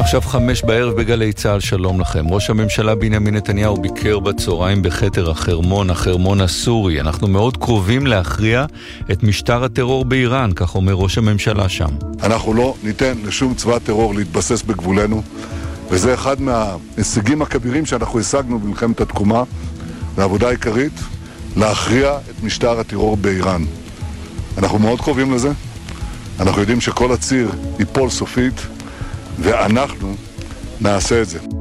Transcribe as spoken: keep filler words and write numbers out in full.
עכשיו חמש בערב בגלי צהל, שלום לכם. ראש הממשלה בנימין נתניהו ביקר בצהריים בכתר החרמון, החרמון הסורי. אנחנו מאוד קרובים להכריע את משטר הטרור באיראן, כך אומר ראש הממשלה שם. אנחנו לא ניתן לשום צבא טרור להתבסס בגבולנו, וזה אחד מההישגים הכבירים שאנחנו השגנו במלחמת התקומה, והעבודה העיקרית, להכריע את משטר הטרור באיראן. אנחנו מאוד קרובים לזה. אנחנו יודעים שכל הציר ייפול סופית, ואנחנו נעשה את זה.